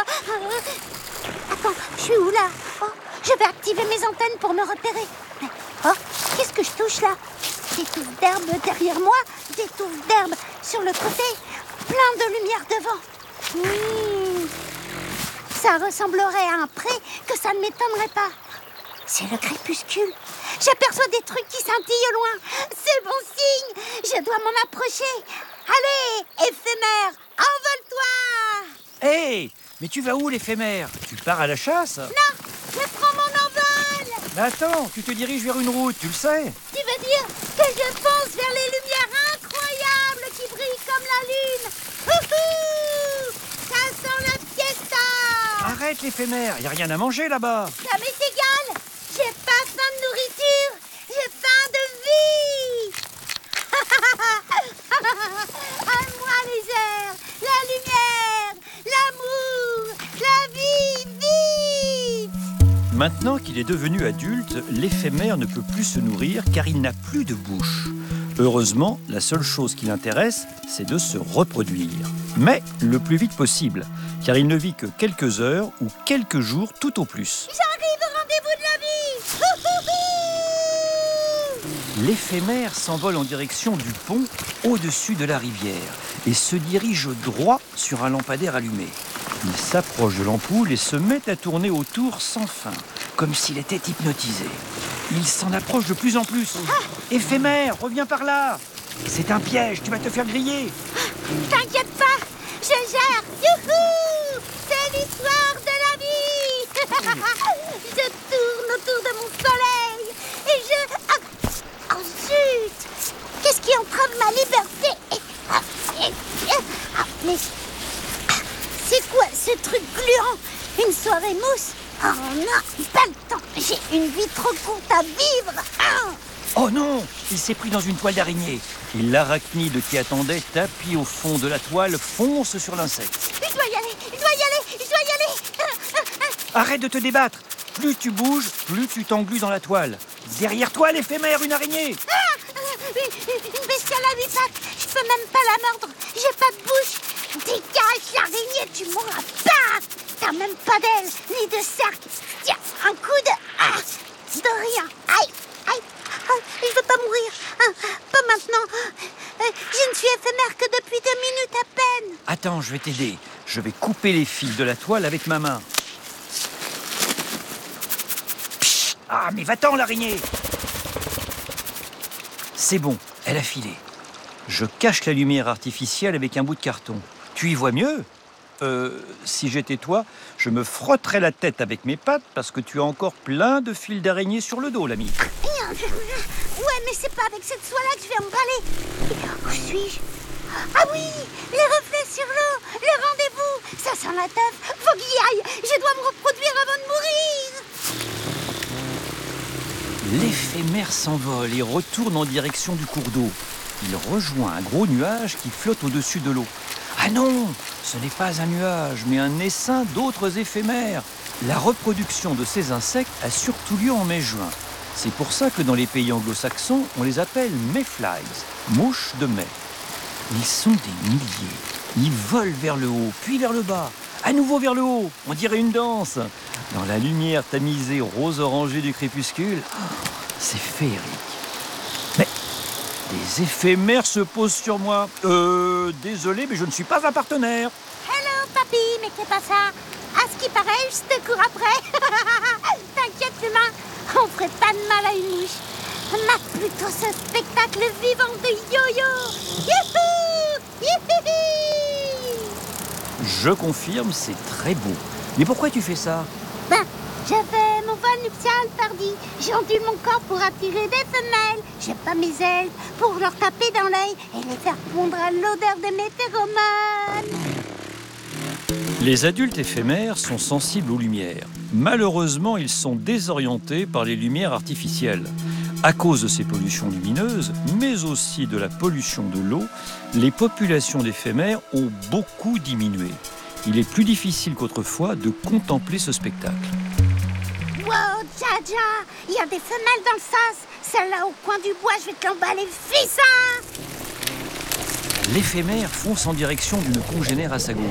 Attends, je suis où là? Oh, je vais activer mes antennes pour me repérer. Oh, qu'est-ce que je touche là? Des touffes d'herbe derrière moi, des touffes d'herbe sur le côté, plein de lumière devant. Ça ressemblerait à un pré que ça ne m'étonnerait pas. C'est le crépuscule. J'aperçois des trucs qui scintillent au loin. C'est bon signe. Je dois m'en approcher. Allez, éphémère, envole-toi! Hé, mais tu vas où, l'éphémère? Tu pars à la chasse? Non, je prends mon envol. Mais attends, tu te diriges vers une route, tu le sais? Tu veux dire que je fonce vers les lumières incroyables qui brillent comme la lune? Houhou! Ça sent la fiesta! Arrête, l'éphémère, y a rien à manger là-bas. Ça m'est égal. J'ai pas faim de nourriture, j'ai faim de vie. À moi les airs, la lumière, l'amour, la vie, vite! Maintenant qu'il est devenu adulte, l'éphémère ne peut plus se nourrir car il n'a plus de bouche. Heureusement, la seule chose qui l'intéresse, c'est de se reproduire. Mais le plus vite possible, car il ne vit que quelques heures ou quelques jours tout au plus. J'arrive au rendez-vous de la vie. L'éphémère s'envole en direction du pont au-dessus de la rivière et se dirige droit sur un lampadaire allumé. Il s'approche de l'ampoule et se met à tourner autour sans fin, comme s'il était hypnotisé. Il s'en approche de plus en plus. Éphémère, reviens par là. C'est un piège, tu vas te faire griller. T'inquiète pas, je gère. Youhou! C'est l'histoire de la vie. Je tourne autour de mon soleil et je... Oh zut! Qu'est-ce qui entrave ma liberté? Mais c'est quoi ce truc gluant? Une soirée mousse? Oh non, pas le temps. J'ai une vie trop courte à vivre. Oh non, il s'est pris dans une toile d'araignée. Et l'arachnide qui attendait, tapis au fond de la toile, fonce sur l'insecte. Je dois y aller, je dois y aller, je dois y aller. Arrête de te débattre. Plus tu bouges, plus tu t'englues dans la toile. Derrière toi, l'éphémère, une araignée. Une bestiole à 8 pattes. Je peux même pas la mordre. J'ai pas de bouche. Dégage, l'araignée, tu mourras pas. T'as même pas d'aile, ni de cercle. Tiens, un coup de rien. Aïe, aïe. Je veux pas mourir. Pas maintenant. Je ne suis éphémère que depuis 2 minutes à peine. Attends, je vais t'aider. Je vais couper les fils de la toile avec ma main. Psst. Ah, mais va-t'en, l'araignée. C'est bon, elle a filé. Je cache la lumière artificielle avec un bout de carton. Tu y vois mieux? Si j'étais toi, je me frotterais la tête avec mes pattes parce que tu as encore plein de fils d'araignée sur le dos, l'ami. Ouais, mais c'est pas avec cette soie-là que je vais emballer. Où suis-je? Ah oui, les reflets sur l'eau, le rendez-vous. Ça sent la teuf, faut que j'y aille. Je dois me reproduire avant de mourir. L'éphémère s'envole et retourne en direction du cours d'eau. Il rejoint un gros nuage qui flotte au-dessus de l'eau. Ah non, ce n'est pas un nuage, mais un essaim d'autres éphémères. La reproduction de ces insectes a surtout lieu en mai-juin. C'est pour ça que dans les pays anglo-saxons, on les appelle mayflies, mouches de mai. Ils sont des milliers. Ils volent vers le haut, puis vers le bas, à nouveau vers le haut. On dirait une danse. Dans la lumière tamisée rose-orangée du crépuscule, c'est féerique. Mais des éphémères se posent sur moi. Désolé, mais je ne suis pas un partenaire. Hello, papy, mais qu'est pas ça? À ce qui paraît, je te cours après. T'inquiète, l'humain, on ferait pas de mal à une mouche. Mate plutôt ce spectacle vivant de yo-yo. Youhou! Youhou! Je confirme, c'est très beau. Mais pourquoi tu fais ça? Ben, je fais mon vol nuptial tardi. J'ondule mon corps pour attirer des femelles. J'ai pas mes ailes pour leur taper dans l'œil et les faire pondre à l'odeur de mes phéromones. Les adultes éphémères sont sensibles aux lumières. Malheureusement, ils sont désorientés par les lumières artificielles. À cause de ces pollutions lumineuses, mais aussi de la pollution de l'eau, les populations d'éphémères ont beaucoup diminué. Il est plus difficile qu'autrefois de contempler ce spectacle. Wow, Jaja, il y a des femelles dans le sas. Celle-là au coin du bois, je vais te l'emballer, fils, hein. L'éphémère fonce en direction d'une congénère à sa gauche.